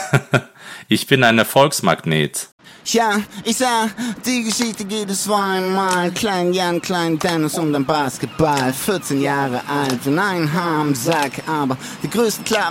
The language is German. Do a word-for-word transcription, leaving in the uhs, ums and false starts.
Ich bin ein Erfolgsmagnet. Ja, ich sah, die Geschichte geht es zweimal. Klein Jan, Klein Dennis und ein Basketball. vierzehn Jahre alt und ein Haar im Sack, aber die größten Klappen